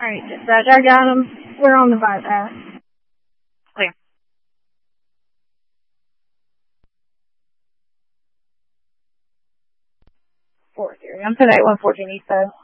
Alright, dispatch, I got him. We're on the bypass. Clear. I'm today 114 East side.